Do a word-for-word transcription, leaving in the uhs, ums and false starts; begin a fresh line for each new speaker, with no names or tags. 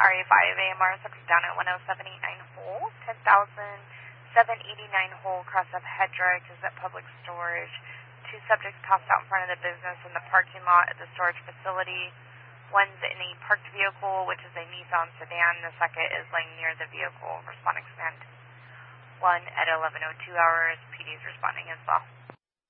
R A five A M R six down at one oh seven eight nine hole, ten thousand seven eighty-nine hole, cross of Hedrick is at public storage. Two subjects passed out in front of the business in the parking lot at the storage facility. One's in a parked vehicle, which is a Nissan sedan. The second is laying near the vehicle. Responding command one at eleven oh two hours. P D is responding as well.